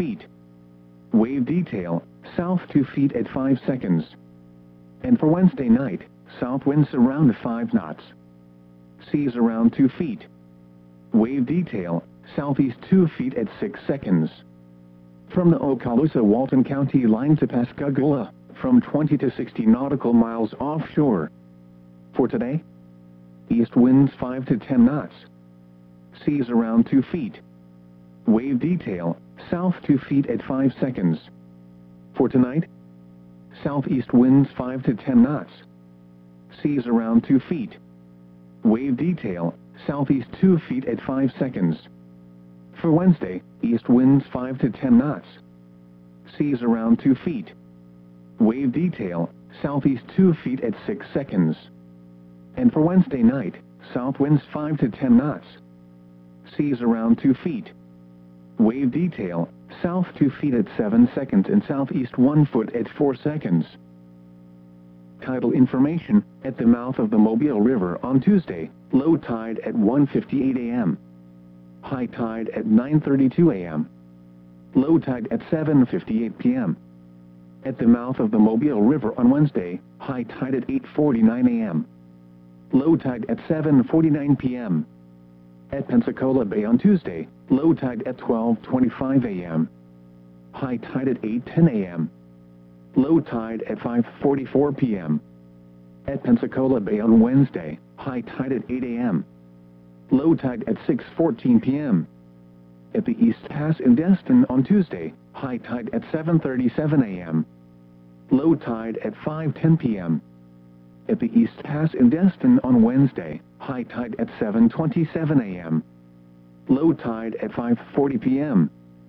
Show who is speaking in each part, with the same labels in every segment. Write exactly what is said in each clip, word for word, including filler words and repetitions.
Speaker 1: feet. Wave detail, south two feet at five seconds. And for Wednesday night, south winds around five knots. Seas around two feet. Wave detail, southeast two feet at six seconds. From the Okaloosa-Walton County line to Pascagoula, from twenty to sixty nautical miles offshore. For today, east winds five to ten knots. Seas around two feet. Wave detail, south two feet at five seconds. For tonight, southeast winds five to ten knots. Seas around two feet. Wave detail, southeast two feet at five seconds. For Wednesday, east winds five to ten knots. Seas around two feet. Wave detail, southeast two feet at six seconds. And for Wednesday night, south winds five to ten knots. Seas around two feet. Wave detail, south two feet at seven seconds and southeast one foot at four seconds. Tidal information, at the mouth of the Mobile River on Tuesday, low tide at one fifty-eight a m High tide at nine thirty-two a m Low tide at seven fifty-eight p m At the mouth of the Mobile River on Wednesday, high tide at eight forty-nine a m Low tide at seven forty-nine p m At Pensacola Bay on Tuesday, low tide at twelve twenty-five a m High tide at eight ten a m Low tide at five forty-four p m At Pensacola Bay on Wednesday, high tide at eight a m Low tide at six fourteen p m At the East Pass in Destin on Tuesday, high tide at seven thirty-seven a m Low tide at five ten p m At the East Pass in Destin on Wednesday, high tide at seven twenty-seven a m Low tide at five forty p m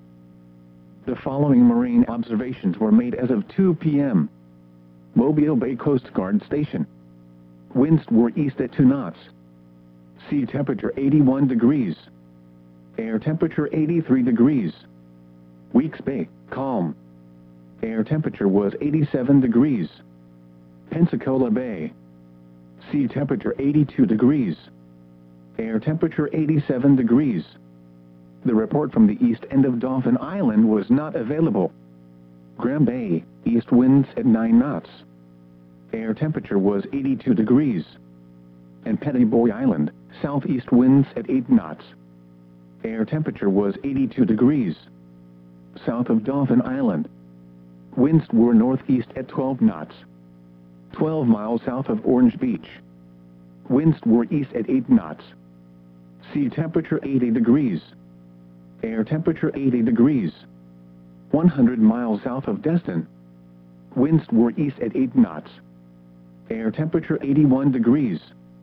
Speaker 1: The following marine observations were made as of two p m Mobile Bay Coast Guard Station. Winds were east at two knots. Sea temperature eighty-one degrees. Air temperature eighty-three degrees. Weeks Bay, calm. Air temperature was eighty-seven degrees. Pensacola Bay. Sea temperature eighty-two degrees. Air temperature eighty-seven degrees. The report from the east end of Dauphin Island was not available. Graham Bay, east winds at nine knots. Air temperature was eighty-two degrees. And Petty Boy Island, southeast winds at eight knots. Air temperature was eighty-two degrees. South of Dauphin Island, winds were northeast at twelve knots. twelve miles south of Orange Beach, winds were east at eight knots. Sea temperature eighty degrees. Air temperature eighty degrees. one hundred miles south of Destin, winds were east at eight knots. Air temperature eighty-one degrees.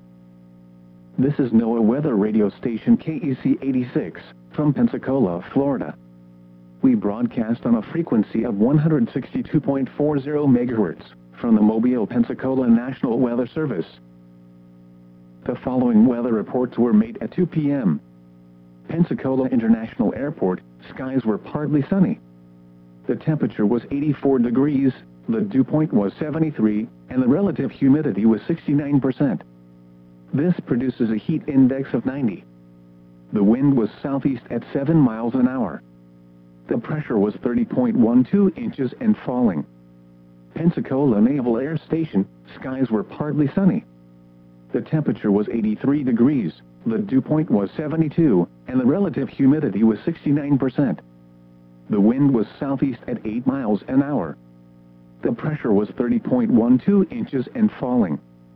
Speaker 1: This is NOAA Weather Radio Station K E C eighty-six, from Pensacola, Florida. We broadcast on a frequency of one hundred sixty-two point four zero megahertz, from the Mobile, Pensacola National Weather Service. The following weather reports were made at two p m Pensacola International Airport, skies were partly sunny. The temperature was eighty-four degrees, the dew point was seventy-three, and the relative humidity was sixty-nine percent. This produces a heat index of ninety. The wind was southeast at seven miles an hour. The pressure was thirty point one two inches and falling. Pensacola Naval Air Station, skies were partly sunny. The temperature was eighty-three degrees, the dew point was seventy-two, and the relative humidity was sixty-nine percent. The wind was southeast at eight miles an hour. The pressure was thirty point one two inches and falling.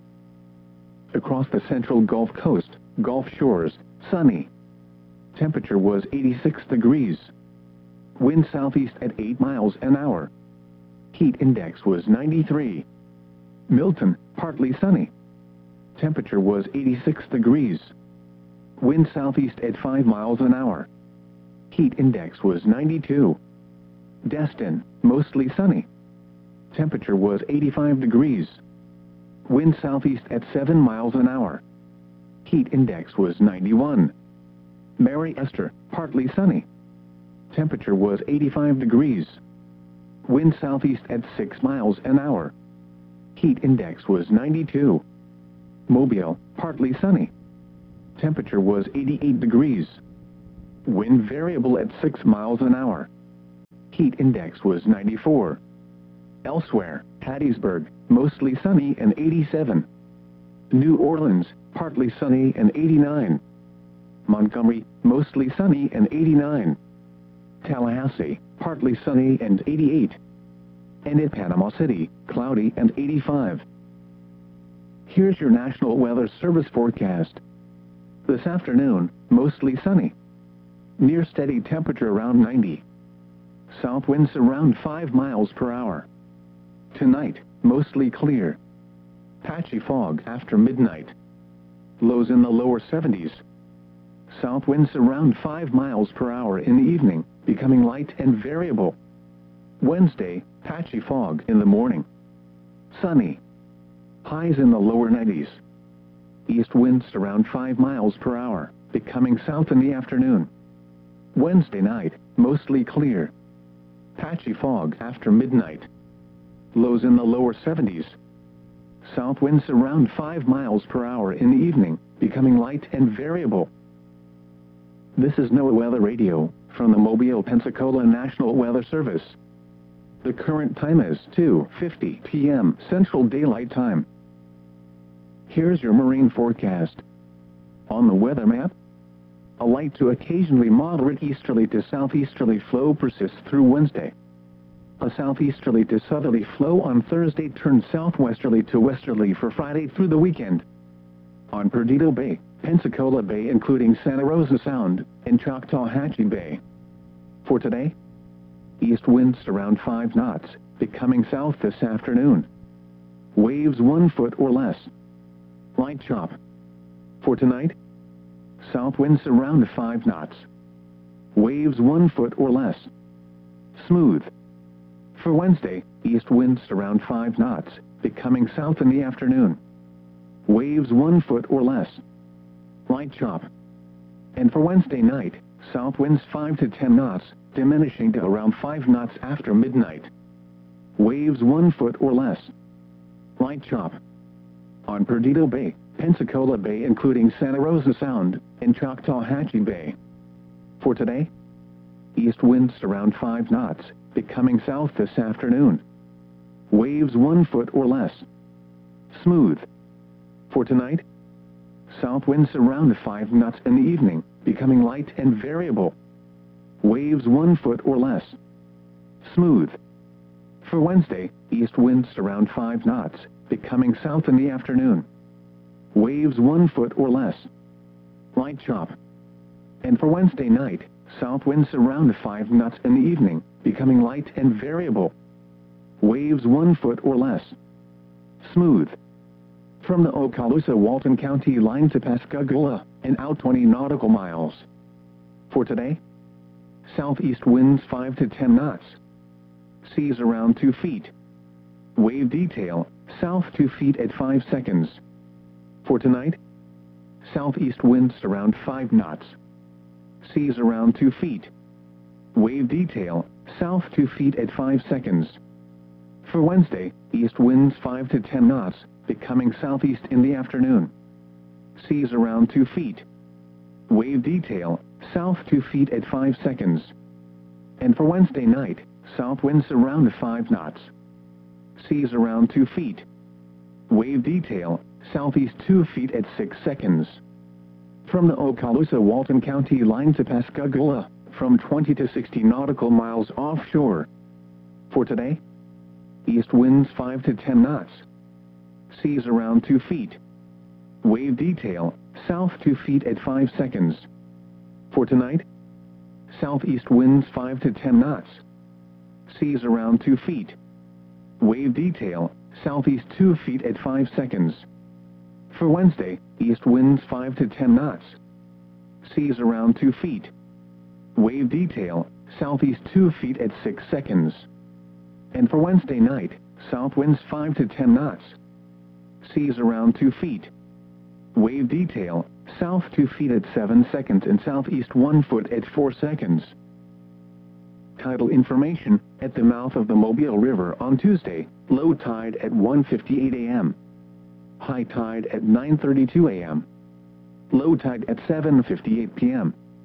Speaker 1: Across the central Gulf Coast, Gulf Shores, sunny. Temperature was eighty-six degrees. Wind southeast at eight miles an hour. Heat index was ninety-three. Milton, partly sunny. Temperature was eighty-six degrees. Wind southeast at five miles an hour. Heat index was ninety-two. Destin, mostly sunny. Temperature was eighty-five degrees. Wind southeast at seven miles an hour. Heat index was ninety-one. Mary Esther, partly sunny. Temperature was eighty-five degrees. Wind southeast at six miles an hour. Heat index was ninety-two. Mobile, partly sunny. Temperature was eighty-eight degrees. Wind variable at six miles an hour. Heat index was ninety-four. Elsewhere, Hattiesburg, mostly sunny and eighty-seven. New Orleans, partly sunny and eighty-nine. Montgomery, mostly sunny and eighty-nine. Tallahassee, partly sunny and eighty-eight. And in Panama City, cloudy and eighty-five. Here's your National Weather Service forecast. This afternoon, mostly sunny. Near steady temperature around ninety. South winds around five miles per hour. Tonight, mostly clear. Patchy fog after midnight. Lows in the lower seventies. South winds around five miles per hour in the evening, becoming light and variable. Wednesday, patchy fog in the morning. Sunny. Highs in the lower nineties. East winds around five miles per hour, becoming south in the afternoon. Wednesday night, mostly clear. Patchy fog after midnight. Lows in the lower seventies. South winds around five miles per hour in the evening, becoming light and variable. This is NOAA Weather Radio, from the Mobile, Pensacola National Weather Service. The current time is two fifty p m Central Daylight Time. Here's your marine forecast. On the weather map, a light to occasionally moderate easterly to southeasterly flow persists through Wednesday. A southeasterly to southerly flow on Thursday turns southwesterly to westerly for Friday through the weekend. On Perdido Bay, Pensacola Bay including Santa Rosa Sound, and Choctawhatchee Bay. For today, east winds around five knots, becoming south this afternoon. Waves one foot or less. Light chop. For tonight, south winds around five knots. Waves one foot or less. Smooth. For Wednesday, east winds around five knots, becoming south in the afternoon. Waves one foot or less. Light chop. And for Wednesday night, south winds five to ten knots, diminishing to around five knots after midnight. Waves one foot or less. Light chop. On Perdido Bay, Pensacola Bay including Santa Rosa Sound, and Choctawhatchee Bay. For today, east winds around five knots, becoming south this afternoon. Waves one foot or less. Smooth. For tonight, south winds around five knots in the evening, becoming light and variable. Waves one foot or less. Smooth. For Wednesday, east winds around five knots, becoming south in the afternoon. Waves one foot or less. Light chop. And for Wednesday night, south winds around five knots in the evening, becoming light and variable. Waves one foot or less. Smooth. From the Okaloosa-Walton County line to Pascagoula, and out twenty nautical miles. For today, southeast winds five to ten knots. Seas around two feet. Wave detail, south two feet at five seconds. For tonight, southeast winds around five knots. Seas around two feet. Wave detail, south two feet at five seconds. For Wednesday, east winds five to ten knots, becoming southeast in the afternoon. Seas around two feet. Wave detail, south two feet at five seconds. And for Wednesday night, south winds around five knots. Seas around two feet. Wave detail, southeast two feet at six seconds. From the Okaloosa-Walton County line to Pascagoula, from twenty to sixty nautical miles offshore. For today, east winds five to ten knots. Seas around two feet. Wave detail, south two feet at five seconds. For tonight, southeast winds five to ten knots. Seas around two feet. Wave detail, southeast two feet at five seconds. For Wednesday, east winds five to ten knots. Seas around two feet. Wave detail, southeast two feet at six seconds. And for Wednesday night, south winds five to ten knots. Seas around two feet. Wave detail, south two feet at seven seconds and southeast one foot at four seconds. Tidal information, at the mouth of the Mobile River on Tuesday, low tide at one fifty-eight a m High tide at nine thirty-two a m Low tide at seven fifty-eight p m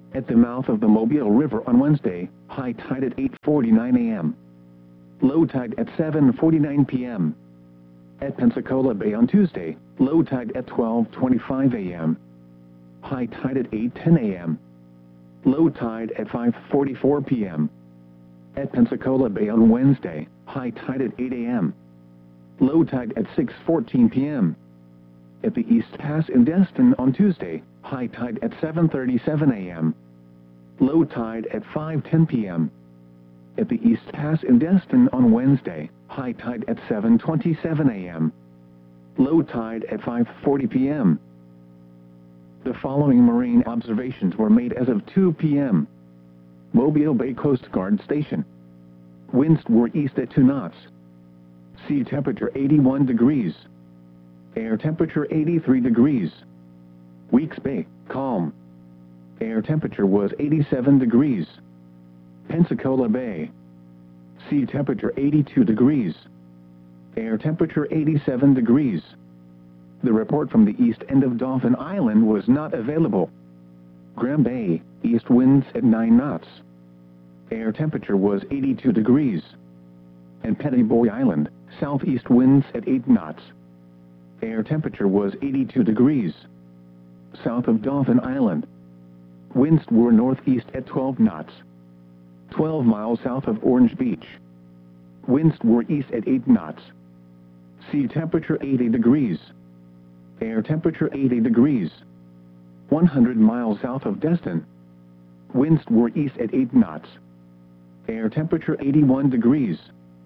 Speaker 1: At the mouth of the Mobile River on Wednesday, high tide at eight forty-nine a m Low tide at seven forty-nine p m At Pensacola Bay on Tuesday, low tide at twelve twenty-five a m High tide at eight ten a m Low tide at five forty-four p m At Pensacola Bay on Wednesday, high tide at eight a m Low tide at six fourteen p m At the East Pass in Destin on Tuesday, high tide at seven thirty-seven a m Low tide at five ten p m At the East Pass in Destin on Wednesday, high tide at seven twenty-seven a m Low tide at five forty p m The following marine observations were made as of two p m Mobile Bay Coast Guard Station. Winds were east at two knots. Sea temperature eighty-one degrees. Air temperature eighty-three degrees. Weeks Bay, calm. Air temperature was eighty-seven degrees. Pensacola Bay. Sea temperature eighty-two degrees. Air temperature eighty-seven degrees. The report from the east end of Dauphin Island was not available. Graham Bay, east winds at nine knots. Air temperature was eighty-two degrees. And Petty Boy Island, southeast winds at eight knots. Air temperature was eighty-two degrees. South of Dauphin Island. Winds were northeast at twelve knots. twelve miles south of Orange Beach. Winds were east at eight knots. Sea temperature eighty degrees. Air temperature eighty degrees. one hundred miles south of Destin. Winds were east at eight knots. Air temperature eighty-one degrees.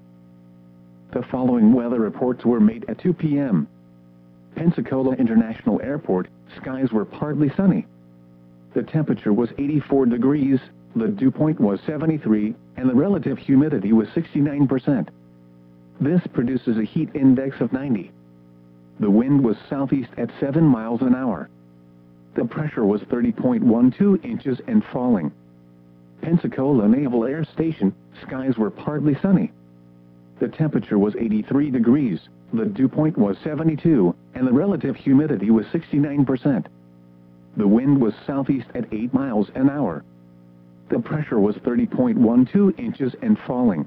Speaker 1: The following weather reports were made at two p m Pensacola International Airport, skies were partly sunny. The temperature was eighty-four degrees, the dew point was seventy-three, and the relative humidity was sixty-nine percent. This produces a heat index of ninety. The wind was southeast at seven miles an hour. The pressure was thirty point one two inches and falling. Pensacola Naval Air Station, skies were partly sunny. The temperature was eighty-three degrees, the dew point was seventy-two, and the relative humidity was sixty-nine percent. The wind was southeast at eight miles an hour. The pressure was thirty point one two inches and falling.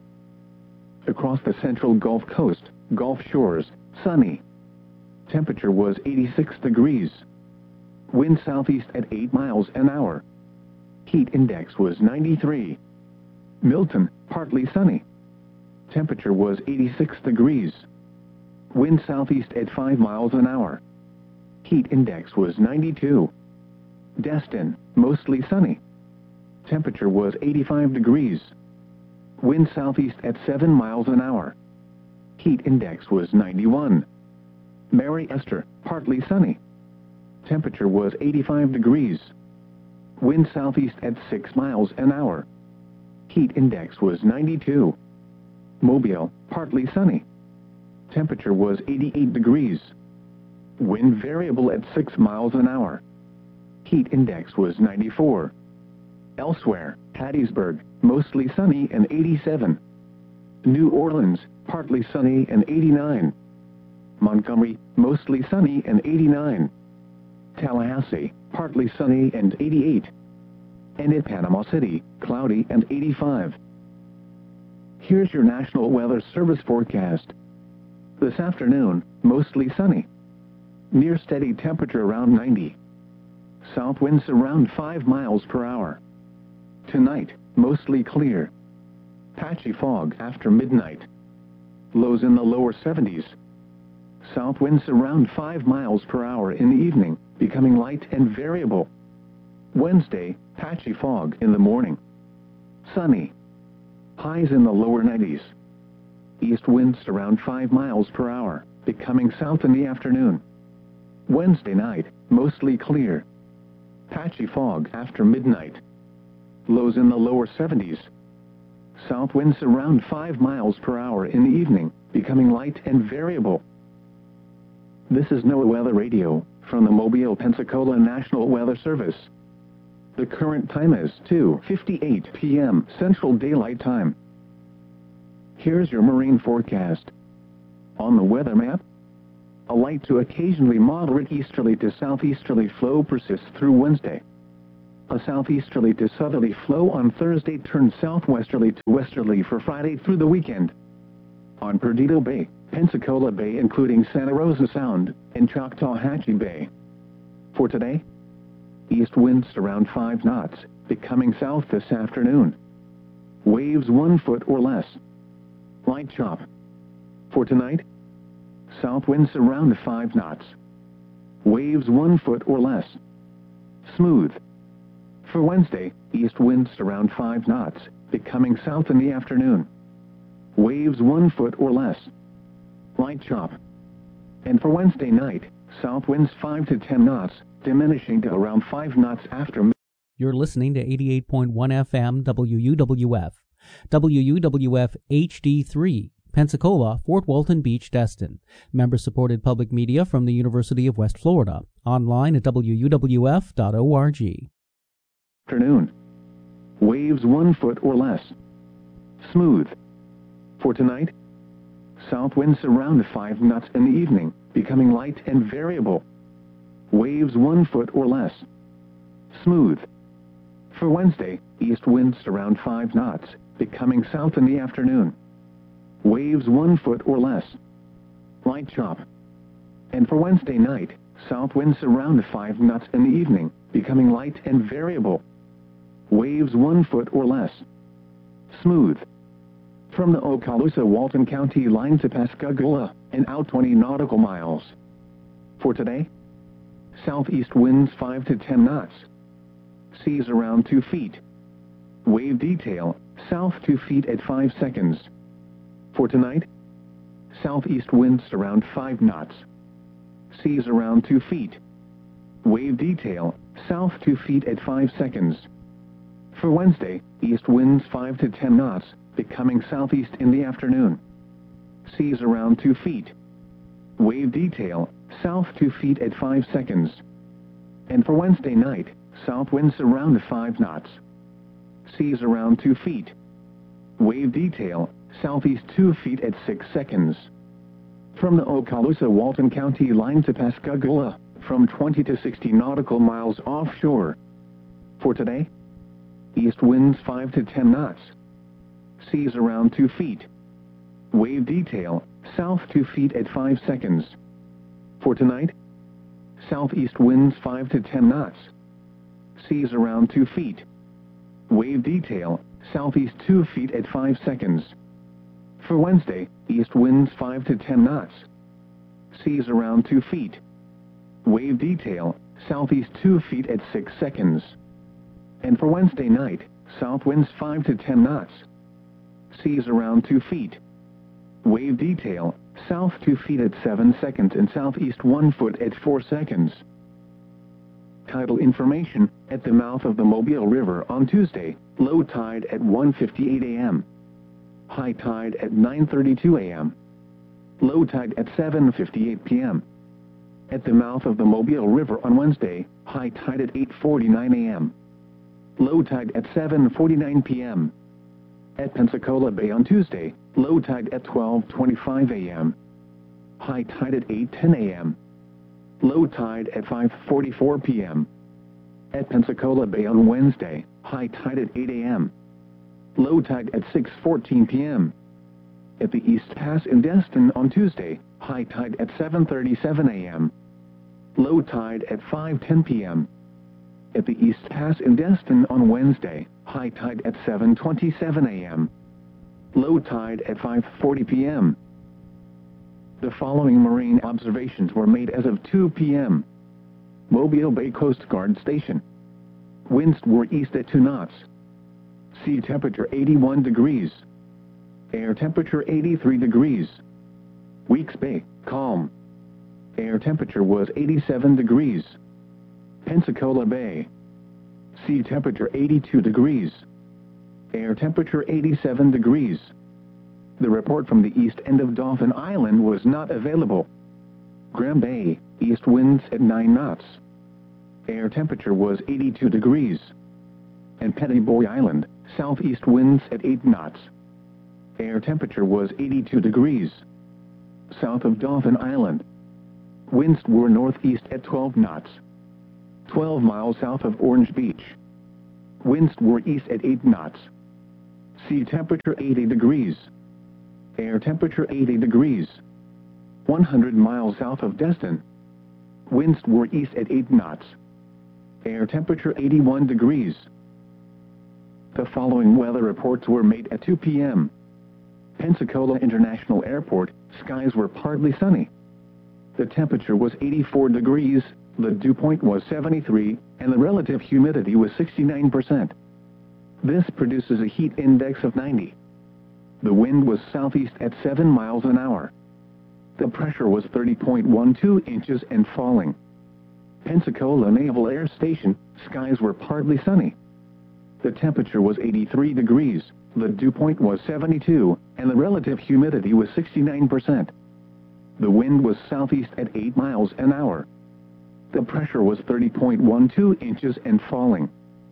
Speaker 1: Across the central Gulf Coast, Gulf Shores, sunny. Temperature was eighty-six degrees. Wind southeast at eight miles an hour. Heat index was ninety-three. Milton, partly sunny. Temperature was eighty-six degrees. Wind southeast at five miles an hour. Heat index was ninety-two. Destin, mostly sunny. Temperature was eighty-five degrees. Wind southeast at seven miles an hour. Heat index was ninety-one. Mary Esther, partly sunny. Temperature was eighty-five degrees. Wind southeast at six miles an hour. Heat index was ninety-two. Mobile, partly sunny. Temperature was eighty-eight degrees. Wind variable at six miles an hour. Heat index was ninety-four. Elsewhere, Hattiesburg, mostly sunny and eighty-seven. New Orleans, partly sunny and eighty-nine. Montgomery, mostly sunny and eighty-nine. Tallahassee, partly sunny and eighty-eight. And at Panama City, cloudy and eighty-five. Here's your National Weather Service forecast. This afternoon, mostly sunny. Near steady temperature around ninety. South winds around five miles per hour. Tonight, mostly clear. Patchy fog after midnight. Lows in the lower seventies. South winds around five miles per hour in the evening, becoming light and variable. Wednesday, patchy fog in the morning. Sunny. Highs in the lower nineties. East winds around five miles per hour, becoming south in the afternoon. Wednesday night, mostly clear. Patchy fog after midnight. Lows in the lower seventies. South winds around five miles per hour in the evening, becoming light and variable. This is NOAA Weather Radio, from the Mobile, Pensacola National Weather Service. The current time is two fifty-eight p m Central Daylight Time. Here's your marine forecast. On the weather map, a light to occasionally moderate easterly to southeasterly flow persists through Wednesday. A southeasterly to southerly flow on Thursday turns southwesterly to westerly for Friday through the weekend. On Perdido Bay, Pensacola Bay including Santa Rosa Sound, and Choctawhatchee Bay. For today, east winds around five knots, becoming south this afternoon. Waves one foot or less. Light chop. For tonight, south winds around five knots. Waves one foot or less. Smooth. For Wednesday, east winds around five knots, becoming south in the afternoon. Waves one foot or less. Light chop. And for Wednesday night, south winds five to ten knots, diminishing to around five knots after.
Speaker 2: You're listening to eighty-eight point one F M W U W F, W U W F H D three, Pensacola, Fort Walton Beach, Destin. Member-supported public media from the University of West Florida. Online at W U W F dot org.
Speaker 1: Afternoon. Waves one foot or less. Smooth. For tonight, south winds around five knots in the evening, becoming light and variable. Waves one foot or less. Smooth. For Wednesday, east winds around five knots, becoming south in the afternoon. Waves one foot or less. Light chop. And for Wednesday night, south winds around five knots in the evening, becoming light and variable. Waves one foot or less. Smooth. From the Okaloosa-Walton County line to Pascagoula, and out twenty nautical miles. For today, southeast winds five to ten knots. Seas around two feet. Wave detail, south two feet at five seconds. For tonight, southeast winds around five knots. Seas around two feet. Wave detail, south two feet at five seconds. For Wednesday, east winds five to ten knots, becoming southeast in the afternoon. Seas around two feet. Wave detail, south two feet at five seconds. And for Wednesday night, south winds around five knots. Seas around two feet. Wave detail, southeast two feet at six seconds. From the Okaloosa-Walton County line to Pascagoula, from twenty to sixty nautical miles offshore. For today, east winds five to ten knots. Seas around two feet. Wave detail, south two feet at five seconds. For tonight, southeast winds five to ten knots. Seas around two feet. Wave detail, southeast two feet at five seconds. For Wednesday, east winds five to ten knots. Seas around two feet. Wave detail, southeast two feet at six seconds. And for Wednesday night, south winds five to ten knots. Seas around two feet. Wave detail, south two feet at seven seconds and southeast one foot at four seconds. Tidal information, at the mouth of the Mobile River on Tuesday, low tide at one fifty-eight a m High tide at nine thirty-two a m Low tide at seven fifty-eight p m At the mouth of the Mobile River on Wednesday, high tide at eight forty-nine a m Low tide at seven forty-nine p m At Pensacola Bay on Tuesday, low tide at twelve twenty-five a m High tide at eight ten a m Low tide at five forty-four p m At Pensacola Bay on Wednesday, high tide at eight a m Low tide at six fourteen p m At the East Pass in Destin on Tuesday, high tide at seven thirty-seven a m Low tide at five ten p m At the East Pass in Destin on Wednesday, high tide at seven twenty-seven a m Low tide at five forty p m The following marine observations were made as of two p m Mobile Bay Coast Guard Station. Winds were east at two knots. Sea temperature eighty-one degrees. Air temperature eighty-three degrees. Weeks Bay, calm. Air temperature was eighty-seven degrees. Pensacola Bay. Sea temperature eighty-two degrees. Air temperature eighty-seven degrees. The report from the east end of Dauphin Island was not available. Graham Bay, east winds at nine knots. Air temperature was eighty-two degrees. And Petty Boy Island, southeast winds at eight knots. Air temperature was eighty-two degrees. South of Dauphin Island, winds were northeast at twelve knots. twelve miles south of Orange Beach, Winds were east at eight knots. Sea temperature eighty degrees. Air temperature eighty degrees. one hundred miles south of Destin. Winds were east at eight knots. Air temperature eighty-one degrees. The following weather reports were made at two p m Pensacola International Airport, skies were partly sunny. The temperature was eighty-four degrees, the dew point was seventy-three, and the relative humidity was sixty-nine percent. This produces a heat index of ninety. The wind was southeast at seven miles an hour. The pressure was thirty point one two inches and falling. Pensacola Naval Air Station, skies were partly sunny. The temperature was eighty-three degrees, the dew point was seventy-two, and the relative humidity was sixty-nine percent. The wind was southeast at eight miles an hour. The pressure was thirty point one two inches and falling.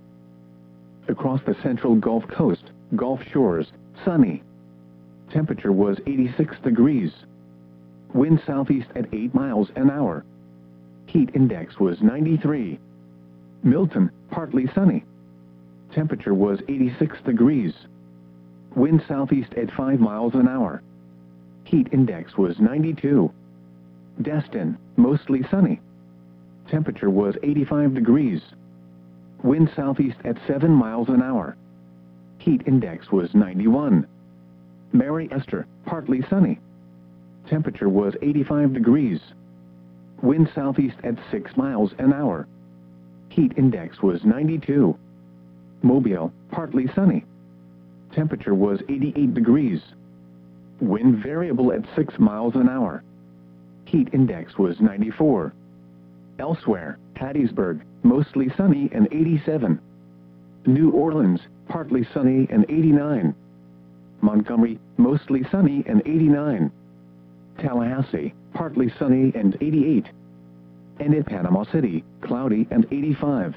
Speaker 1: Across the central Gulf Coast, Gulf Shores, sunny. Temperature was eighty-six degrees. Wind southeast at eight miles an hour. Heat index was ninety-three. Milton, partly sunny. Temperature was eighty-six degrees. Wind southeast at five miles an hour. Heat index was ninety-two. Destin, mostly sunny. Temperature was eighty-five degrees. Wind southeast at seven miles an hour. Heat index was ninety-one. Mary Esther, partly sunny. Temperature was eighty-five degrees. Wind southeast at six miles an hour. Heat index was ninety-two. Mobile, partly sunny. Temperature was eighty-eight degrees. Wind variable at six miles an hour. Heat index was ninety-four. Elsewhere, Hattiesburg, mostly sunny and eighty-seven. New Orleans, partly sunny and eighty-nine. Montgomery, mostly sunny and eighty-nine. Tallahassee, partly sunny and eighty-eight. And in Panama City, cloudy and eighty-five.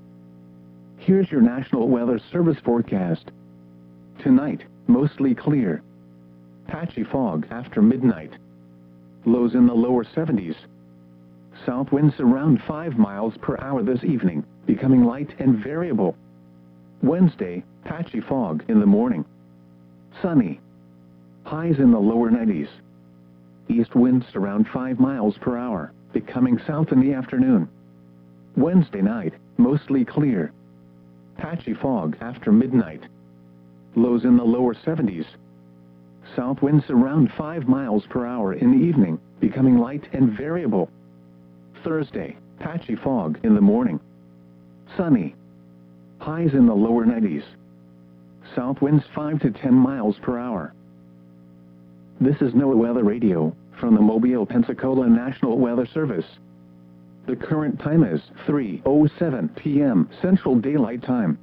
Speaker 1: Here's your National Weather Service forecast. Tonight, mostly clear. Patchy fog after midnight. Lows in the lower seventies. South winds around five miles per hour this evening, becoming light and variable. Wednesday, patchy fog in the morning. Sunny. Highs in the lower nineties. East winds around five miles per hour, becoming south in the afternoon. Wednesday night, mostly clear. Patchy fog after midnight. Lows in the lower seventies. South winds around five miles per hour in the evening, becoming light and variable. Thursday, patchy fog in the morning. Sunny. Highs in the lower nineties. South winds five to ten miles per hour. This is NOAA Weather Radio, from the Mobile, Pensacola National Weather Service. The current time is three oh seven p m Central Daylight Time.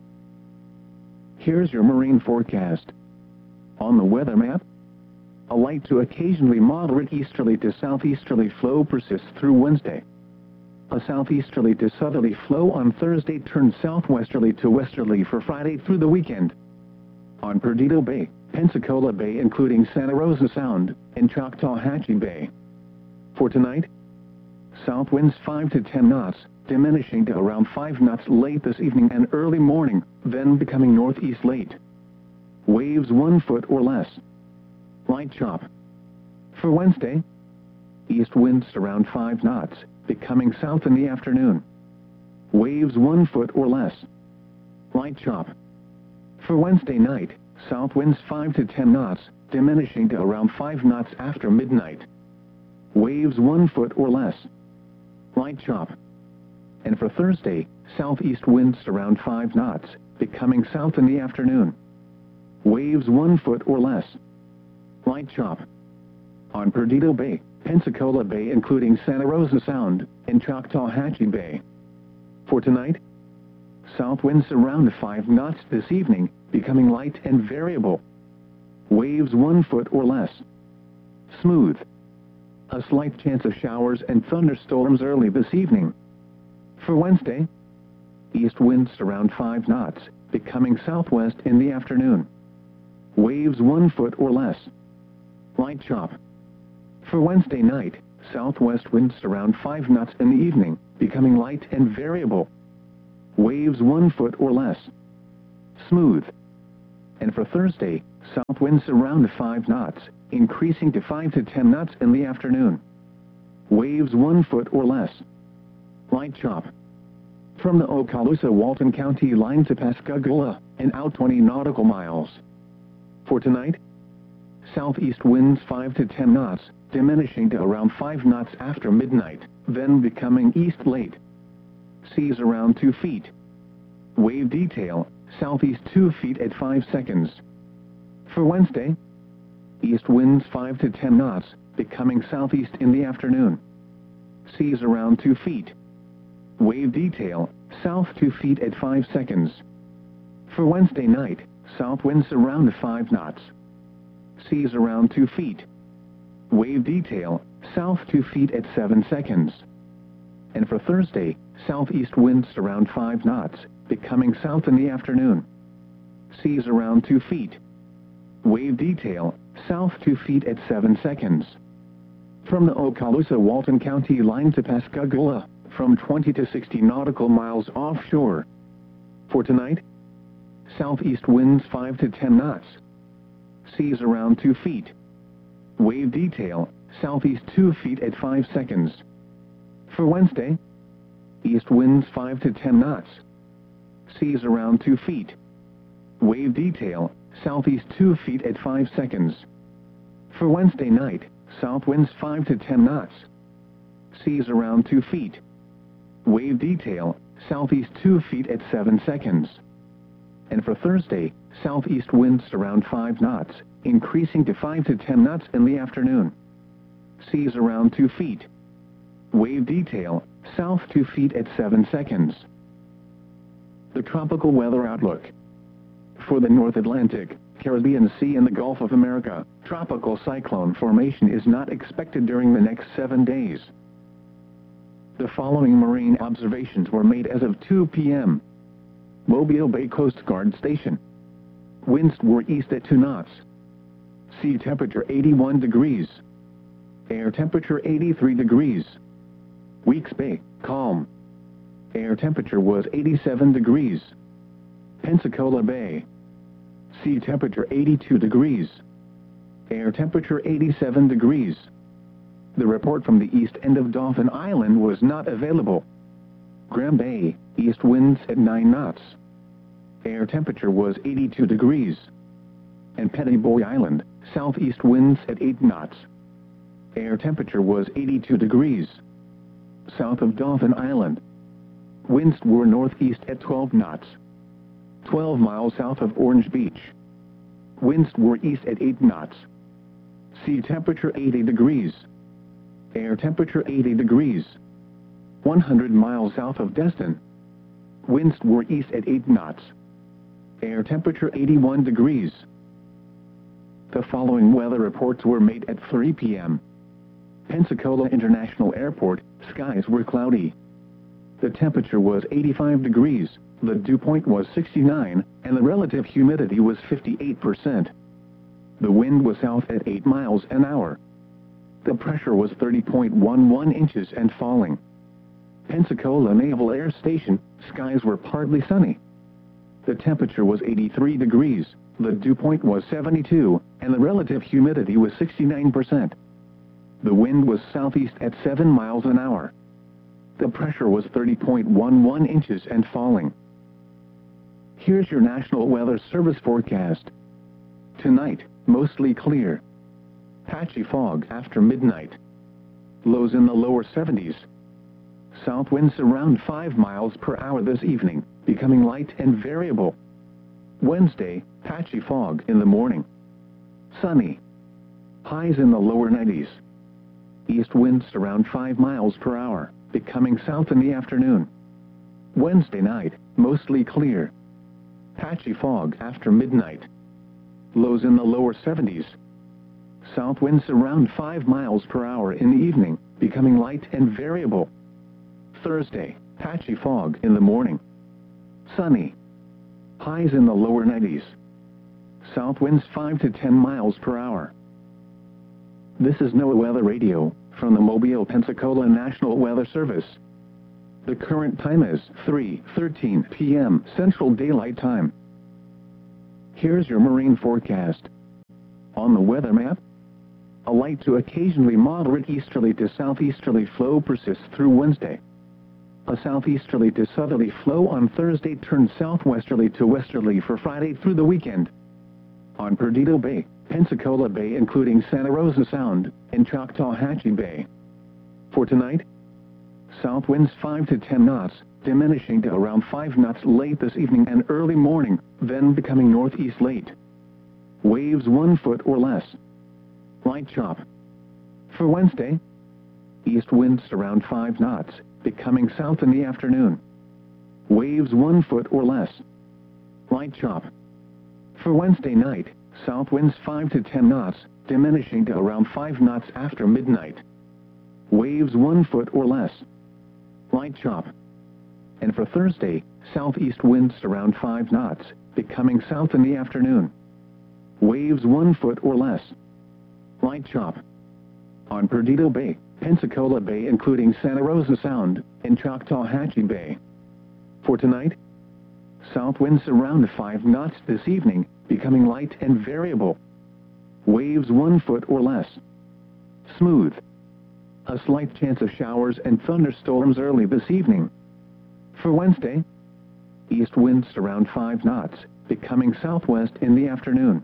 Speaker 1: Here's your marine forecast. On the weather map, a light to occasionally moderate easterly to southeasterly flow persists through Wednesday. A southeasterly to southerly flow on Thursday turns southwesterly to westerly for Friday through the weekend. On Perdido Bay, Pensacola Bay including Santa Rosa Sound, and Choctawhatchee Bay. For tonight, south winds five to ten knots, diminishing to around five knots late this evening and early morning, then becoming northeast late. Waves one foot or less. Light chop. For Wednesday, east winds around five knots, becoming south in the afternoon. Waves one foot or less. Light chop. For Wednesday night, south winds five to ten knots, diminishing to around five knots after midnight. Waves one foot or less. Light chop. And for Thursday, southeast winds around five knots, becoming south in the afternoon. Waves one foot or less. Light chop. On Perdido Bay, Pensacola Bay including Santa Rosa Sound, and Choctawhatchee Bay. For tonight, south winds around five knots this evening, becoming light and variable. Waves one foot or less. Smooth. A slight chance of showers and thunderstorms early this evening. For Wednesday, east winds around five knots, becoming southwest in the afternoon. Waves one foot or less. Light chop. For Wednesday night, southwest winds around five knots in the evening, becoming light and variable. Waves one foot or less. smooth. And for Thursday, south winds around five knots, increasing to five to ten knots in the afternoon. Waves one foot or less. Light chop. From the Okaloosa-Walton County line to Pascagoula, and out twenty nautical miles. For tonight, southeast winds five to ten knots, diminishing to around five knots after midnight, then becoming east late. Seas around two feet. Wave detail, southeast two feet at five seconds. For Wednesday, east winds five to ten knots, becoming southeast in the afternoon. Seas around two feet. Wave detail, south two feet at five seconds. For Wednesday night, south winds around five knots. Seas around two feet. Wave detail, south two feet at seven seconds. And for Thursday, southeast winds around five knots, becoming south in the afternoon. Seas around two feet. Wave detail, south two feet at seven seconds. From the Okaloosa-Walton County line to Pascagoula, from twenty to sixty nautical miles offshore. For tonight, southeast winds five to ten knots. Seas around two feet. Wave detail, southeast two feet at five seconds. For Wednesday, east winds five to ten knots. Seas around two feet. Wave detail, southeast two feet at five seconds. For Wednesday night, south winds five to ten knots. Seas around two feet. Wave detail, southeast two feet at seven seconds. And for Thursday, southeast winds around five knots, increasing to five to ten knots in the afternoon. Seas around two feet. Wave detail, south two feet at seven seconds. The tropical weather outlook. For the North Atlantic, Caribbean Sea and the Gulf of America, tropical cyclone formation is not expected during the next seven days. The following marine observations were made as of two p m Mobile Bay Coast Guard Station. Winds were east at two knots. Sea temperature eighty-one degrees. Air temperature eighty-three degrees. Weeks Bay, calm. Air temperature was eighty-seven degrees. Pensacola Bay. Sea temperature eighty-two degrees. Air temperature eighty-seven degrees. The report from the east end of Dauphin Island was not available. Graham Bay, east winds at nine knots. Air temperature was eighty-two degrees. And Petty Boy Island, southeast winds at eight knots. Air temperature was eighty-two degrees. South of Dauphin Island, winds were northeast at twelve knots. twelve miles south of Orange Beach, winds were east at eight knots. Sea temperature eighty degrees. Air temperature eighty degrees. one hundred miles south of Destin, winds were east at eight knots. Air temperature eighty-one degrees. The following weather reports were made at three p m Pensacola International Airport, skies were cloudy. The temperature was eighty-five degrees, the dew point was sixty-nine, and the relative humidity was fifty-eight percent. The wind was south at eight miles an hour. The pressure was thirty point one one inches and falling. Pensacola Naval Air Station, skies were partly sunny. The temperature was eighty-three degrees, the dew point was seventy-two, and the relative humidity was sixty-nine percent. The wind was southeast at seven miles an hour. The pressure was thirty point one one inches and falling. Here's your National Weather Service forecast. Tonight, mostly clear. Patchy fog after midnight. Lows in the lower seventies. South winds around five miles per hour this evening, becoming light and variable. Wednesday, patchy fog in the morning. Sunny. Highs in the lower nineties. East winds around five miles per hour, becoming south in the afternoon. Wednesday night, mostly clear. Patchy fog after midnight. Lows in the lower seventies. South winds around five miles per hour in the evening, becoming light and variable. Thursday, patchy fog in the morning. Sunny. Highs in the lower nineties. South winds five to ten miles per hour. This is NOAA Weather Radio, from the Mobile, Pensacola National Weather Service. The current time is three thirteen p m Central Daylight Time. Here's your marine forecast. On the weather map, a light to occasionally moderate easterly to southeasterly flow persists through Wednesday. A southeasterly to southerly flow on Thursday turns southwesterly to westerly for Friday through the weekend. On Perdido Bay, Pensacola Bay including Santa Rosa Sound, and Choctawhatchee Bay. For tonight, south winds five to ten knots, diminishing to around five knots late this evening and early morning, then becoming northeast late. Waves one foot or less. Light chop. For Wednesday, east winds around five knots, becoming south in the afternoon. Waves one foot or less. Light chop. For Wednesday night, south winds five to ten knots, diminishing to around five knots after midnight. Waves one foot or less. Light chop. And for Thursday, southeast winds around five knots, becoming south in the afternoon. Waves one foot or less. Light chop. On Perdido Bay, Pensacola Bay including Santa Rosa Sound, and Choctawhatchee Bay. For tonight, south winds around five knots this evening, becoming light and variable. Waves one foot or less. Smooth. A slight chance of showers and thunderstorms early this evening. For Wednesday, east winds around five knots, becoming southwest in the afternoon.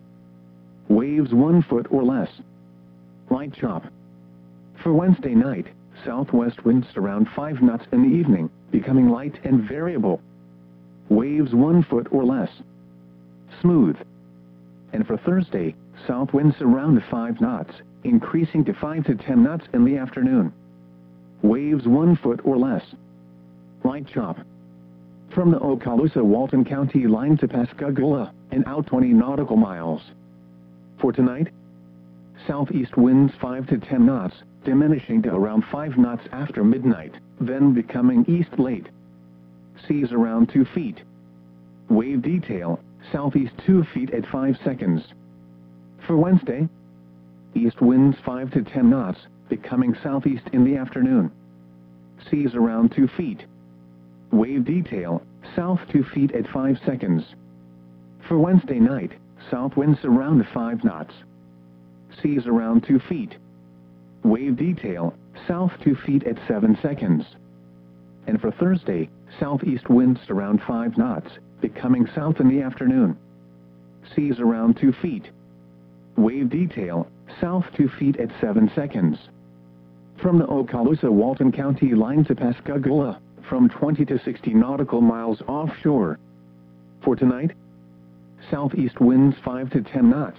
Speaker 1: Waves one foot or less. Light chop. For Wednesday night, southwest winds around five knots in the evening, becoming light and variable. Waves one foot or less. Smooth. And for Thursday, south winds around five knots, increasing to five to ten knots in the afternoon. Waves one foot or less. Light chop. From the Okaloosa-Walton County line to Pascagoula, and out twenty nautical miles. For tonight, southeast winds five to ten knots, diminishing to around five knots after midnight, then becoming east late. Seas around two feet. Wave detail, southeast two feet at five seconds. For Wednesday, east winds five to ten knots, becoming southeast in the afternoon. Seas around two feet. Wave detail, south two feet at five seconds. For Wednesday night, south winds around five knots. Seas around two feet. Wave detail, south two feet at seven seconds. And for Thursday, southeast winds around five knots, becoming south in the afternoon. Seas around two feet. Wave detail, south two feet at seven seconds. From the Okaloosa-Walton County line to Pascagoula, from twenty to sixty nautical miles offshore. For tonight, southeast winds five to ten knots.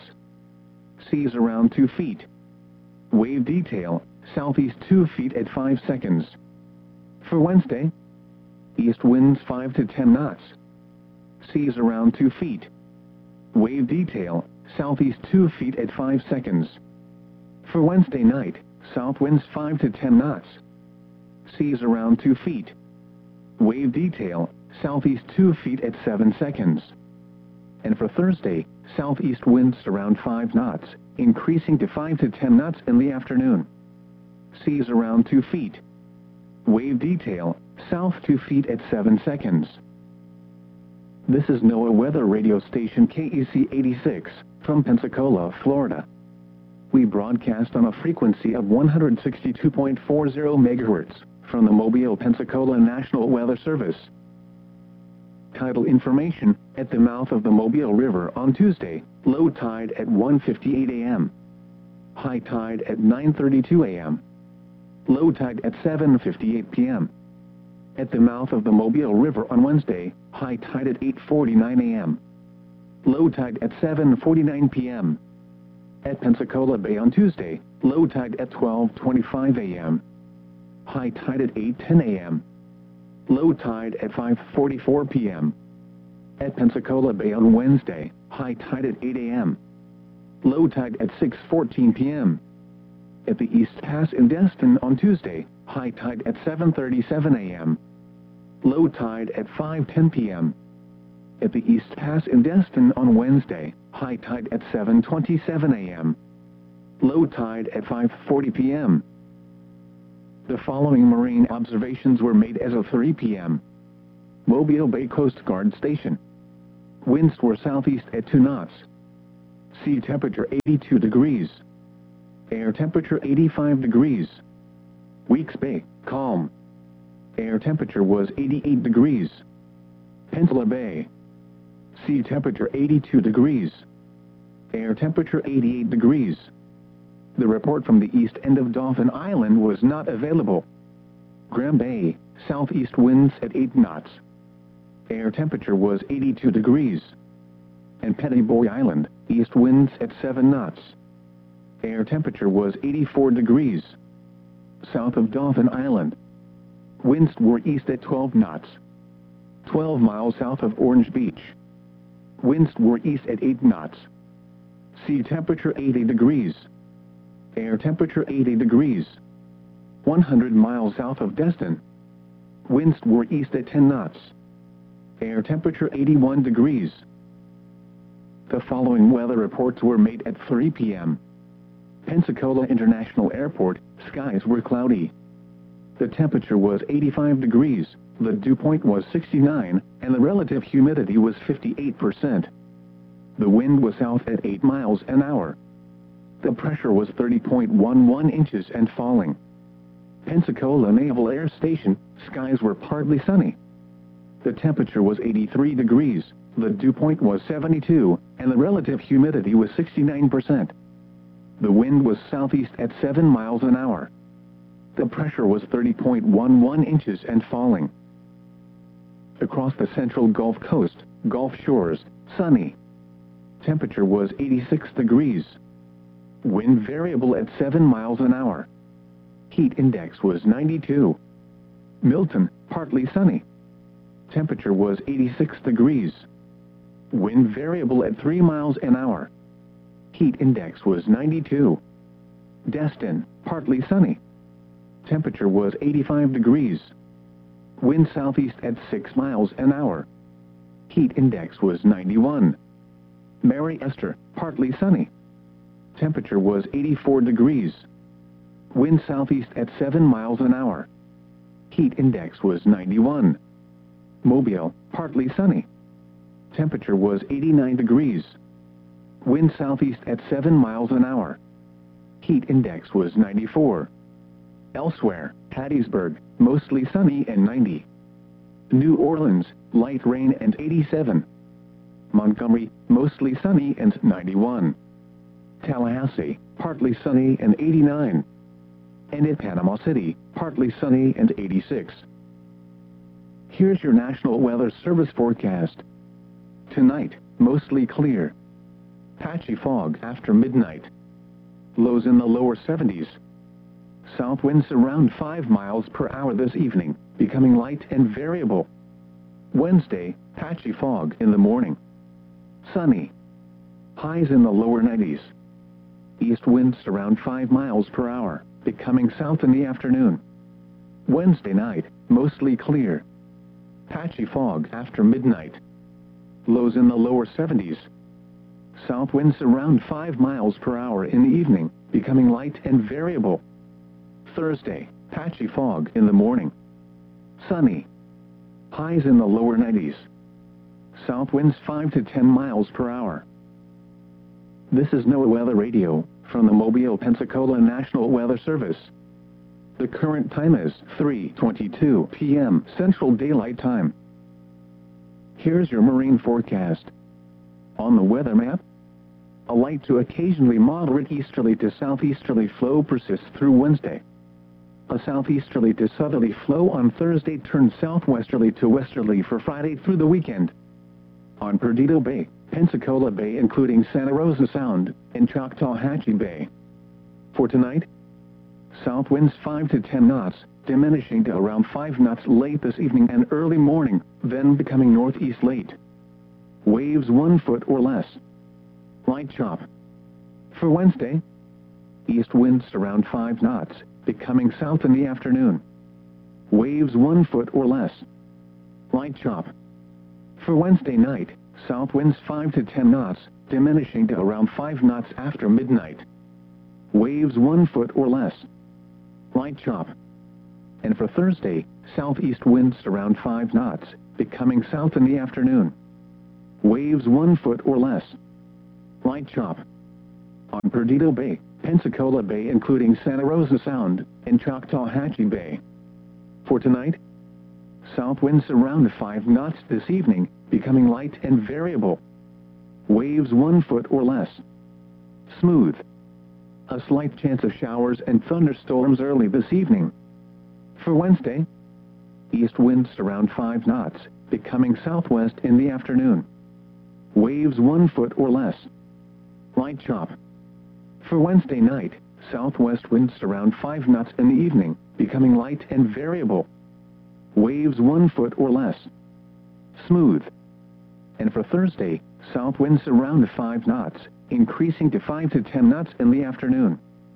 Speaker 1: Seas around two feet. Wave detail, southeast two feet at five seconds. For Wednesday, east winds five to ten knots. Seas around two feet. Wave detail, southeast two feet at five seconds. For Wednesday night, south winds five to ten knots. Seas around two feet. Wave detail, southeast two feet at seven seconds. And for Thursday, southeast winds around five knots, increasing to five to ten knots in the afternoon. Seas around two feet. Wave detail, south two feet at seven seconds. This is NOAA Weather Radio Station K E C eighty-six, from Pensacola, Florida. We broadcast on a frequency of one hundred sixty-two point four zero megahertz, from the Mobile, Pensacola National Weather Service. Tidal information: at the mouth of the Mobile River on Tuesday, low tide at one fifty-eight a m High tide at nine thirty-two a m Low tide at seven fifty-eight p m At the mouth of the Mobile River on Wednesday, high tide at eight forty-nine a m Low tide at seven forty-nine p m At Pensacola Bay on Tuesday, low tide at twelve twenty-five a m High tide at eight ten a m Low tide at five forty-four p m At Pensacola Bay on Wednesday, high tide at eight a m Low tide at six fourteen p m At the East Pass in Destin on Tuesday, high tide at seven thirty-seven a m Low tide at five ten p m At the East Pass in Destin on Wednesday, high tide at seven twenty-seven a m Low tide at five forty p m The following marine observations were made as of three p m Mobile Bay Coast Guard Station. Winds were southeast at two knots. Sea temperature eighty-two degrees. Air temperature eighty-five degrees. Weeks Bay, calm. Air temperature was eighty-eight degrees. Peninsula Bay. Sea temperature eighty-two degrees. Air temperature eighty-eight degrees. The report from the east end of Dauphin Island was not available. Graham Bay, southeast winds at eight knots. Air temperature was eighty-two degrees. And Pettiboy Island, east winds at seven knots. Air temperature was eighty-four degrees. South of Dauphin Island, winds were east at twelve knots. twelve miles south of Orange Beach, winds were east at eight knots. Sea temperature eighty degrees. Air temperature eighty degrees. one hundred miles south of Destin, winds were east at ten knots. Air temperature eighty-one degrees. The following weather reports were made at three p m Pensacola International Airport, skies were cloudy. The temperature was eighty-five degrees, the dew point was sixty-nine, and the relative humidity was fifty-eight percent. The wind was south at eight miles an hour. The pressure was thirty point one one inches and falling. Pensacola Naval Air Station, skies were partly sunny. The temperature was eighty-three degrees, the dew point was seventy-two, and the relative humidity was sixty-nine percent. The wind was southeast at seven miles an hour. The pressure was thirty point one one inches and falling. Across the central Gulf Coast, Gulf Shores, sunny. Temperature was eighty-six degrees. Wind variable at seven miles an hour. Heat index was ninety-two. Milton, partly sunny. Temperature was eighty-six degrees. Wind variable at three miles an hour. Heat index was ninety-two. Destin, partly sunny. Temperature was eighty-five degrees. Wind southeast at six miles an hour. Heat index was ninety-one. Mary Esther, partly sunny. Temperature was eighty-four degrees. Wind southeast at seven miles an hour. Heat index was ninety-one. Mobile, partly sunny. Temperature was eighty-nine degrees. Wind southeast at seven miles an hour. Heat index was ninety-four. Elsewhere, Hattiesburg, mostly sunny and ninety. New Orleans, light rain and eighty-seven. Montgomery, mostly sunny and ninety-one. Tallahassee, partly sunny and eighty-nine. And in Panama City, partly sunny and eighty-six. Here's your National Weather Service forecast. Tonight, mostly clear. Patchy fog after midnight. Lows in the lower seventies. South winds around five miles per hour this evening, becoming light and variable. Wednesday, patchy fog in the morning. Sunny. Highs in the lower nineties. East winds around five miles per hour, becoming south in the afternoon. Wednesday night, mostly clear. Patchy fog after midnight. Lows in the lower seventies. South winds around five miles per hour in the evening, becoming light and variable. Thursday, patchy fog in the morning. Sunny. Highs in the lower nineties. South winds five to ten miles per hour. This is NOAA Weather Radio, from the Mobile, Pensacola National Weather Service. The current time is three twenty-two p m Central Daylight Time. Here's your marine forecast. On the weather map, a light to occasionally moderate easterly to southeasterly flow persists through Wednesday. A southeasterly to southerly flow on Thursday turns southwesterly to westerly for Friday through the weekend. On Perdido Bay, Pensacola Bay including Santa Rosa Sound, and Choctawhatchee Bay. For tonight, south winds five to ten knots, diminishing to around five knots late this evening and early morning, then becoming northeast late. Waves one foot or less. Light chop. For Wednesday, east winds around five knots, becoming south in the afternoon. Waves one foot or less. Light chop. For Wednesday night, south winds five to ten knots, diminishing to around five knots after midnight. Waves one foot or less. Light chop. And for Thursday, southeast winds around five knots, becoming south in the afternoon. Waves one foot or less. Light chop. On Perdido Bay, Pensacola Bay including Santa Rosa Sound, and Choctawhatchee Bay. For tonight, south winds around five knots this evening, becoming light and variable. Waves one foot or less. Smooth. A slight chance of showers and thunderstorms early this evening. For Wednesday, east winds around five knots, becoming southwest in the afternoon. Waves one foot or less. Light chop. For Wednesday night, southwest winds around five knots in the evening, becoming light and variable. Waves one foot or less. Smooth. And for Thursday, south winds around five knots, increasing to five to ten knots in the afternoon.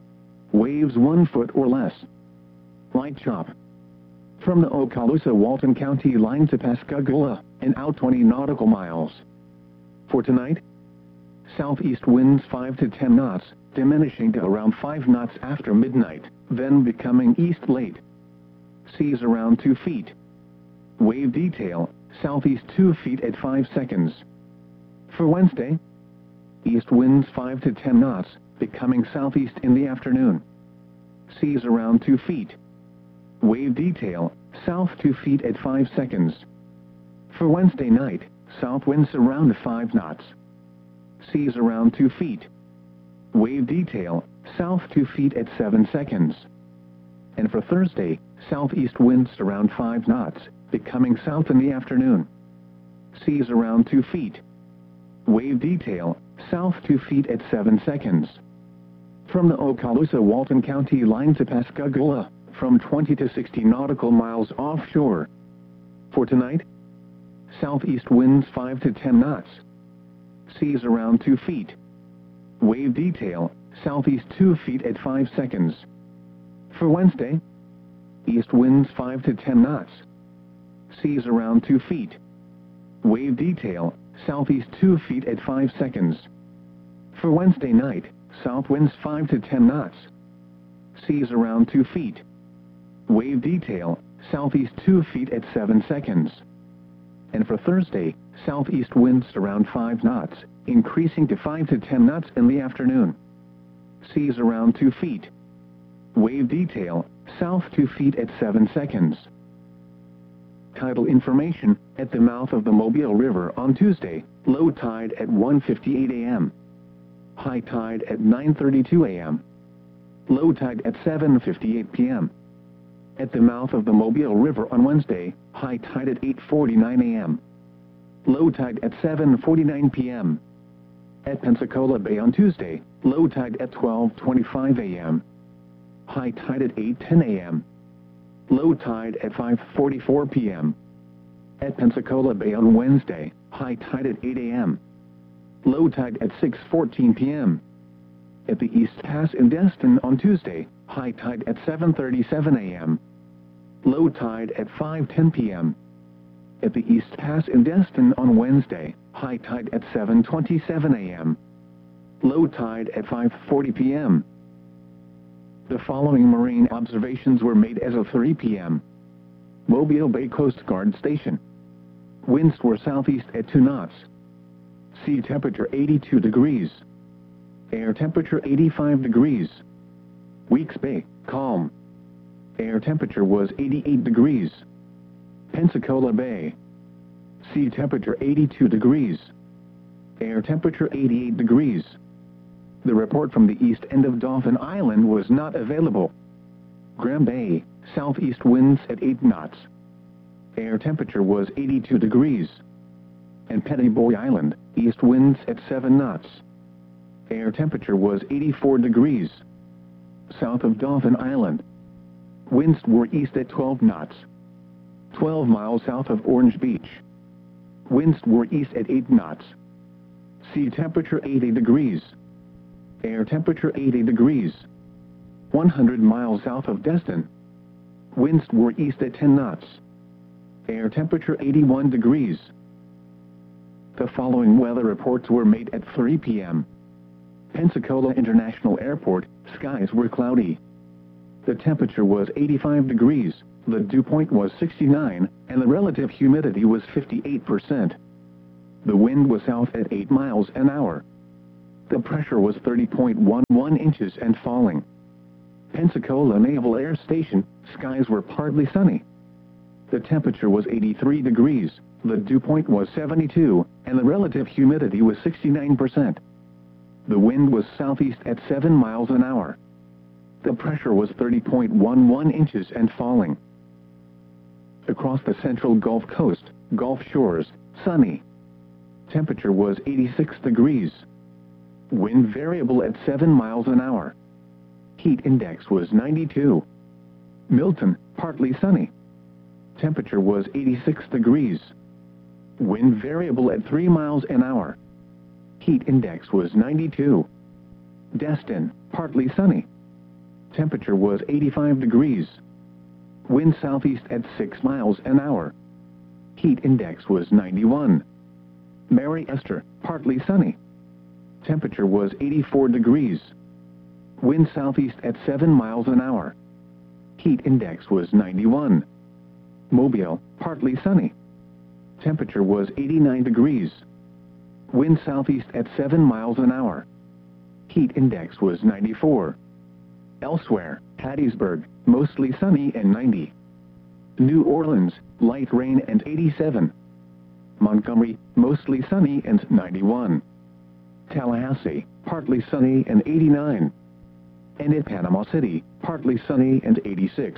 Speaker 1: Waves one foot or less. Light chop. From the Okaloosa-Walton County line to Pascagoula, and out twenty nautical miles. For tonight, southeast winds five to ten knots, diminishing to around five knots after midnight, then becoming east late. Seas around two feet. Wave detail, southeast two feet at five seconds. For Wednesday, east winds five to ten knots, becoming southeast in the afternoon. Seas around two feet. Wave detail, south two feet at five seconds. For Wednesday night, south winds around five knots. Seas around two feet. Wave detail, south two feet at seven seconds. And for Thursday, southeast winds around five knots, becoming south in the afternoon. Seas around two feet. Wave detail, south two feet at seven seconds. From the Okaloosa-Walton County line to Pascagoula, from twenty to sixty nautical miles offshore. For tonight, southeast winds five to ten knots. Seas around two feet. Wave detail, southeast two feet at five seconds. For Wednesday, east winds five to ten knots. Seas around two feet. Wave detail, southeast two feet at five seconds. For Wednesday night, south winds five to ten knots. Seas around two feet. Wave detail, southeast two feet at seven seconds. And for Thursday, southeast winds around five knots, increasing to five to ten knots in the afternoon. Seas around two feet. Wave detail, south two feet at seven seconds. Tidal information, at the mouth of the Mobile River on Tuesday, low tide at one fifty-eight a m High tide at nine thirty-two a m Low tide at seven fifty-eight p m At the mouth of the Mobile River on Wednesday, high tide at eight forty-nine a m Low tide at seven forty-nine p m At Pensacola Bay on Tuesday, low tide at twelve twenty-five a m High tide at eight ten a m Low tide at five forty-four p m At Pensacola Bay on Wednesday, high tide at eight a m Low tide at six fourteen p m At the East Pass in Destin on Tuesday, high tide at seven thirty-seven a m Low tide at five ten p m At the East Pass in Destin on Wednesday, high tide at seven twenty-seven a m Low tide at five forty p m The following marine observations were made as of three p m Mobile Bay Coast Guard Station. Winds were southeast at two knots. Sea temperature eighty-two degrees. Air temperature eighty-five degrees. Weeks Bay, calm. Air temperature was eighty-eight degrees. Pensacola Bay. Sea temperature eighty-two degrees. Air temperature eighty-eight degrees. The report from the east end of Dauphin Island was not available. Graham Bay, southeast winds at eight knots. Air temperature was eighty-two degrees. And Petty Boy Island, east winds at seven knots. Air temperature was eighty-four degrees. South of Dauphin Island, winds were east at twelve knots. twelve miles south of Orange Beach, winds were east at eight knots. Sea temperature eighty degrees. Air temperature eighty degrees. one hundred miles south of Destin, winds were east at ten knots. Air temperature eighty-one degrees. The following weather reports were made at three p m Pensacola International Airport, skies were cloudy. The temperature was eighty-five degrees, the dew point was sixty-nine, and the relative humidity was fifty-eight percent. The wind was south at eight miles an hour. The pressure was thirty point one one inches and falling. Pensacola Naval Air Station, skies were partly sunny. The temperature was eighty-three degrees, the dew point was seventy-two, and the relative humidity was sixty-nine percent. The wind was southeast at seven miles an hour. The pressure was thirty point one one inches and falling. Across the central Gulf Coast, Gulf Shores, sunny. Temperature was eighty-six degrees. Wind variable at seven miles an hour. Heat index was ninety-two. Milton, partly sunny. Temperature was eighty-six degrees. Wind variable at three miles an hour. Heat index was ninety-two. Destin, partly sunny. Temperature was eighty-five degrees. Wind southeast at six miles an hour. Heat index was ninety-one. Mary Esther, partly sunny. Temperature was eighty-four degrees. Wind southeast at seven miles an hour. Heat index was ninety-one. Mobile, partly sunny. Temperature was eighty-nine degrees. Wind southeast at seven miles an hour. Heat index was ninety-four. Elsewhere, Hattiesburg, mostly sunny and ninety. New Orleans, light rain and eighty-seven. Montgomery, mostly sunny and ninety-one. Tallahassee, partly sunny and eighty-nine. And in Panama City, partly sunny and eighty-six.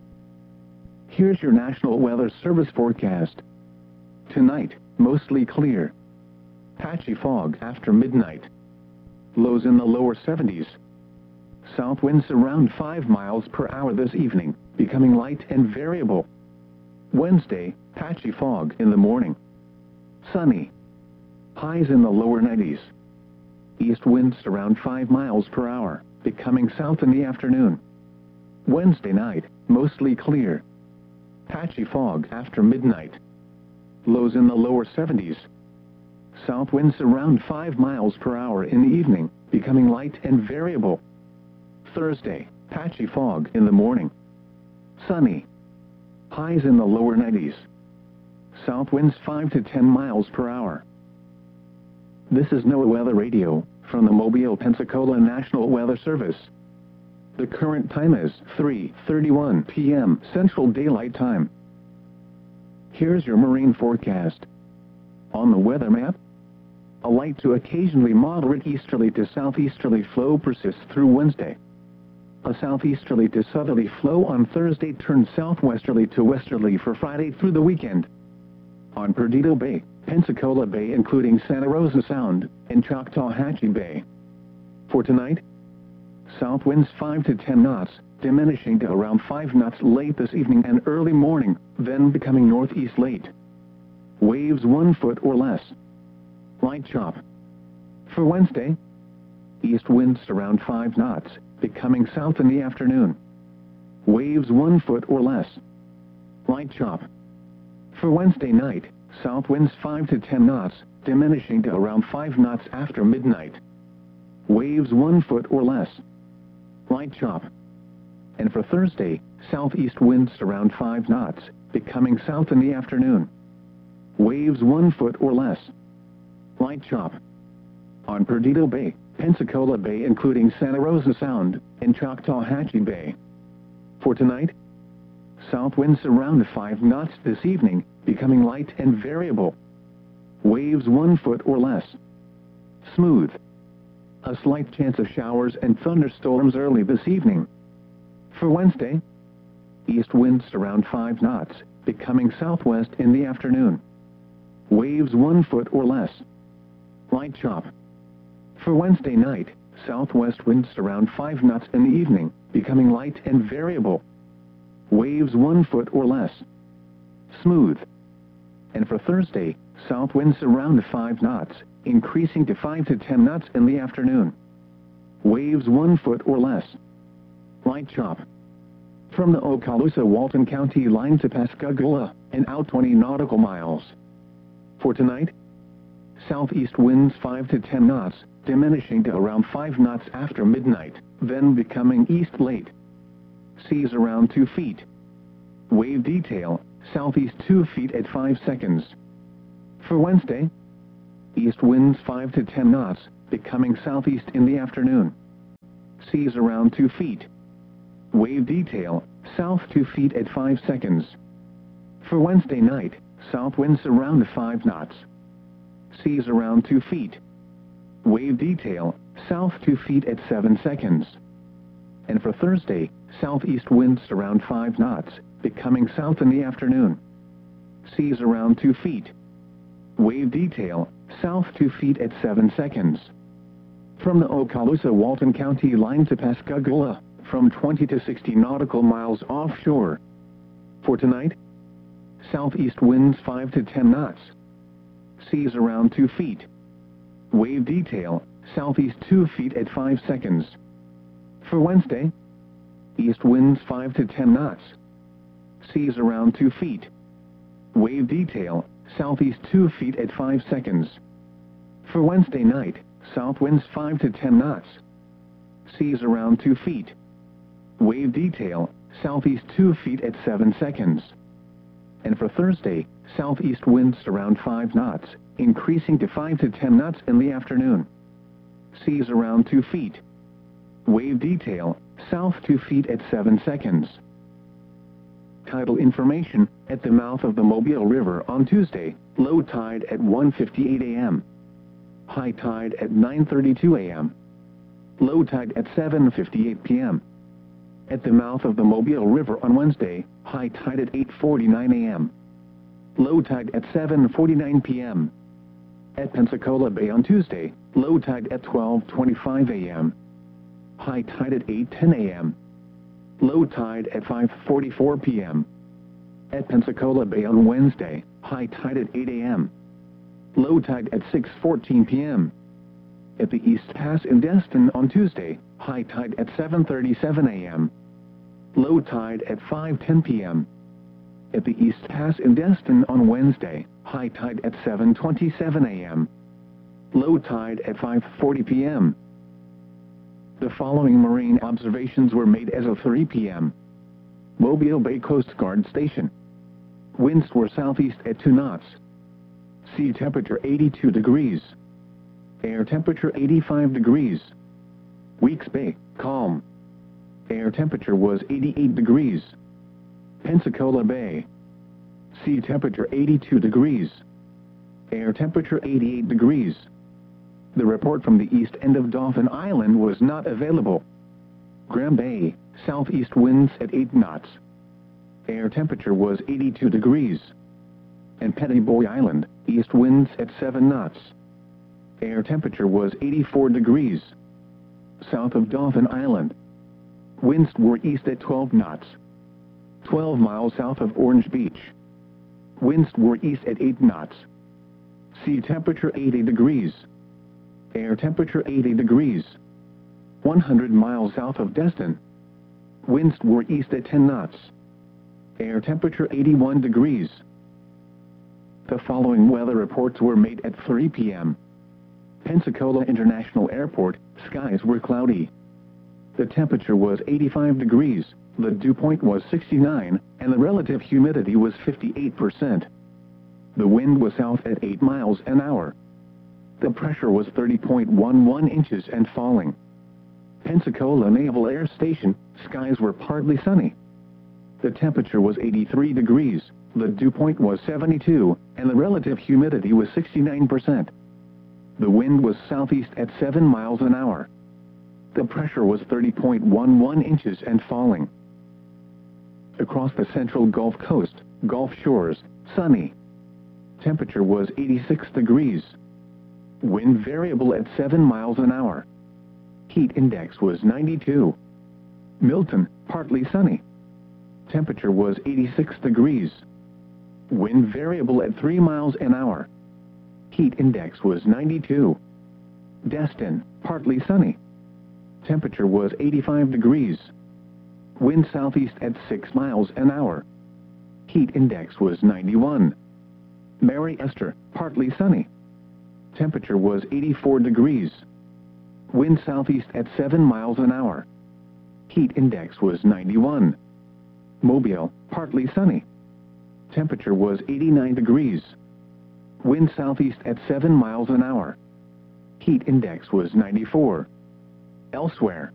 Speaker 1: Here's your National Weather Service forecast. Tonight, mostly clear. Patchy fog after midnight. Lows in the lower seventies. South winds around five miles per hour this evening, becoming light and variable. Wednesday, patchy fog in the morning. Sunny. Highs in the lower nineties. East winds around five miles per hour, becoming south in the afternoon. Wednesday night, mostly clear. Patchy fog after midnight. Lows in the lower seventies. South winds around five miles per hour in the evening, becoming light and variable. Thursday, patchy fog in the morning. Sunny. Highs in the lower nineties. South winds five to ten miles per hour. This is NOAA Weather Radio from the Mobile, Pensacola National Weather Service. The current time is three thirty-one p m Central Daylight Time. Here's your marine forecast. On the weather map, a light to occasionally moderate easterly to southeasterly flow persists through Wednesday. A southeasterly to southerly flow on Thursday turns southwesterly to westerly for Friday through the weekend. On Perdido Bay, Pensacola Bay including Santa Rosa Sound, and Choctawhatchee Bay. For tonight, south winds five to ten knots, diminishing to around five knots late this evening and early morning, then becoming northeast late. Waves one foot or less. Light chop. For Wednesday, east winds around five knots, becoming south in the afternoon. Waves one foot or less. Light chop. For Wednesday night, south winds five to ten knots, diminishing to around five knots after midnight. Waves one foot or less. Light chop. And for Thursday, southeast winds around five knots, becoming south in the afternoon. Waves one foot or less. Light chop. On Perdido Bay, Pensacola Bay including Santa Rosa Sound, and Choctawhatchee Bay. For tonight, south winds around five knots this evening, becoming light and variable. Waves one foot or less. Smooth. A slight chance of showers and thunderstorms early this evening. For Wednesday, east winds around five knots, becoming southwest in the afternoon. Waves one foot or less. Light chop. For Wednesday night, southwest winds around five knots in the evening, becoming light and variable. Waves one foot or less. Smooth. And for Thursday, south winds around five knots, increasing to five to ten knots in the afternoon. Waves one foot or less. Light chop. From the Okaloosa-Walton County line to Pascagoula, and out twenty nautical miles. For tonight, southeast winds five to ten knots, diminishing to around five knots after midnight, then becoming east late. Seas around two feet. Wave detail, southeast two feet at five seconds. For Wednesday, East winds five to ten knots, becoming southeast in the afternoon. Seas around two feet. Wave detail, south two feet at five seconds. For Wednesday night, south winds around five knots. Seas around two feet. Wave detail, south two feet at seven seconds. And for Thursday, southeast winds around five knots, becoming south in the afternoon. Seas around two feet. Wave detail, south two feet at seven seconds. From the Okaloosa-Walton County line to Pascagoula, from twenty to sixty nautical miles offshore. For tonight, southeast winds five to ten knots. Seas around two feet. Wave detail, southeast two feet at five seconds. For Wednesday, east winds five to ten knots. Seas around two feet. Wave detail, southeast two feet at five seconds. For Wednesday night, south winds five to ten knots. Seas around two feet. Wave detail, southeast two feet at seven seconds. And for Thursday, southeast winds around five knots, increasing to five to ten knots in the afternoon. Seas around two feet. Wave detail, south two feet at seven seconds. Tidal information, at the mouth of the Mobile River on Tuesday, low tide at one fifty-eight a m High tide at nine thirty-two a m Low tide at seven fifty-eight p m At the mouth of the Mobile River on Wednesday, high tide at eight forty-nine a m Low tide at seven forty-nine p m At Pensacola Bay on Tuesday, low tide at twelve twenty-five a m High tide at eight ten a m Low tide at five forty-four p m At Pensacola Bay on Wednesday, high tide at eight a m Low tide at six fourteen p m At the East Pass in Destin on Tuesday, high tide at seven thirty-seven a m Low tide at five ten p m At the East Pass in Destin on Wednesday, high tide at seven twenty-seven a m Low tide at five forty p m The following marine observations were made as of three p m Mobile Bay Coast Guard Station. Winds were southeast at two knots. Sea temperature eighty-two degrees. Air temperature eighty-five degrees. Weeks Bay, calm. Air temperature was eighty-eight degrees. Pensacola Bay. Sea temperature eighty-two degrees. Air temperature eighty-eight degrees. The report from the east end of Dauphin Island was not available. Graham Bay, southeast winds at eight knots. Air temperature was eighty-two degrees. And Pettiboy Island, east winds at seven knots. Air temperature was eighty-four degrees. South of Dauphin Island, winds were east at twelve knots. twelve miles south of Orange Beach, winds were east at eight knots. Sea temperature eighty degrees. Air temperature eighty degrees. one hundred miles south of Destin, winds were east at ten knots. Air temperature eighty-one degrees. The following weather reports were made at three p m Pensacola International Airport, skies were cloudy. The temperature was eighty-five degrees, the dew point was sixty-nine, and the relative humidity was fifty-eight percent. The wind was south at eight miles an hour. The pressure was thirty point one one inches and falling. Pensacola Naval Air Station, skies were partly sunny. The temperature was eighty-three degrees, the dew point was seventy-two, and the relative humidity was sixty-nine percent. The wind was southeast at seven miles an hour. The pressure was thirty point one one inches and falling. Across the central Gulf Coast, Gulf Shores, sunny. Temperature was eighty-six degrees. Wind variable at seven miles an hour. Heat index was ninety-two. Milton, partly sunny. Temperature was eighty-six degrees. Wind variable at three miles an hour. Heat index was ninety-two. Destin, partly sunny. Temperature was eighty-five degrees. Wind southeast at six miles an hour. Heat index was ninety-one. Mary Esther, partly sunny. Temperature was eighty-four degrees. Wind southeast at seven miles an hour. Heat index was ninety-one. Mobile, partly sunny. Temperature was eighty-nine degrees. Wind southeast at seven miles an hour. Heat index was ninety-four. Elsewhere,